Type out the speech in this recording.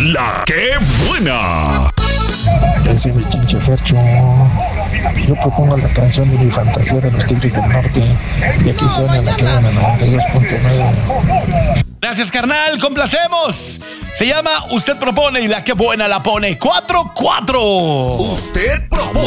La que buena. Soy mi chinche Fercho. Yo propongo la canción de mi fantasía de los Tigres del Norte. Y aquí suena la que buena 92.9. Gracias, carnal, complacemos. Se llama Usted Propone y la que buena la pone 4-4. Usted propone.